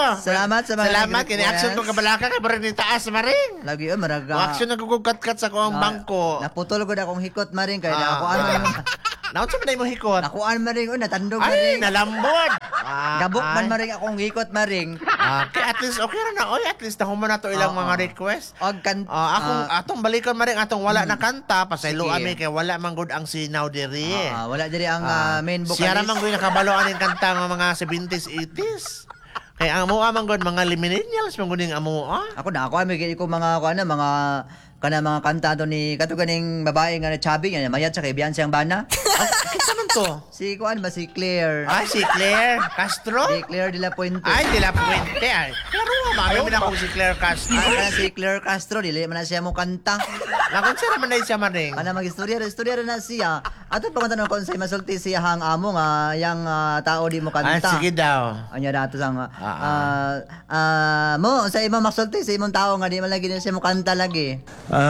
Salamat sa mga Salamat kini action ko kabalaka kay barang ni taas maring. Lagi maraga. Action na gugugat-kat sa kuang bangko. Naputol ko na akong hikot maring kay na ako ano. Naon sa man mo hikot? Nakuan maring natandog Ay, maring. nalambot. Gabok man maring akong hikot maring. Okay, at least okay ra na. Oy, at least nahuman na to ilang mga request. Og kan Atong balikon maring atong wala na kanta pasaylo Sige. ami kay wala man gud ang sinaw diri. wala diri ang main vocalist. Siya ra man gud nakabaloan ning kanta nga mga 70s 80s. Kay ang amoa man gud mga millennials man gud ning amoa. Ako may ko mga mga kanta to ni kato ganing babae nga na chubby nga mayat sa kay Beyonce ang bana. Kinsa man to? Si si Claire. Ay, si Claire Castro? Si Claire de la Puente. Ay, De La Puente. Ay, pero mami na ako si Claire Castro. Si Claire Castro dili man na siya mo kanta. Nakon siya naman na siya maring. Ana magistorya na siya. Ato pa man kon say masulti siya hang amo nga yang tao di mo kanta. Sige daw. Anya dato sang mo sa imong masulti sa imong tao nga di man lagi na siya mo kanta lagi.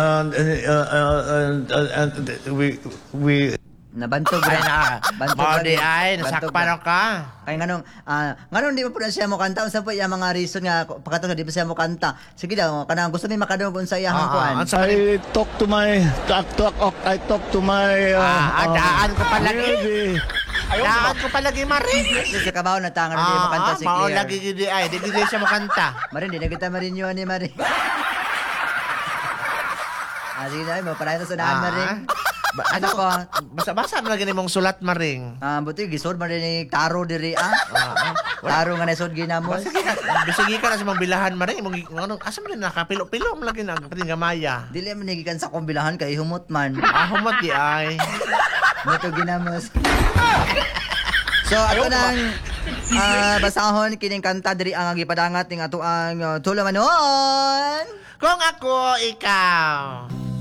We Nabantog ay ra. na. Body ay nasakpan ka. Kay nganong di mo pud siya mo kanta unsa po iya mga reason nga pagkatong di pa siya mo kanta. Sige daw kanang gusto mi makadungog sa iyang kuan. I talk to my Daan ko palagi. baby. Daan ko palagi maring. Sa kabaw na tangan di mo kanta si Mao Claire. lagi gidi ay, di siya mo kanta. Marin di na kita marinyo ni Marin. Sige na mo para ito sa daan Marin. Ano ko? Basa-basa mo lagi mong sulat maring. Buti gisod man ni taro diri Taro nga nasod ginamos. Bisigi ka na sa mga bilahan maring. Ano, asa man nakapilo-pilo mo lagi na pati gamaya. Dili man gikan sa kombilahan kay humot man. Humot di ay. Moto ginamos. So ato nang basahon kining kanta diri ang gipadangat ning ato ang tulamanon. Kung ako, ikaw.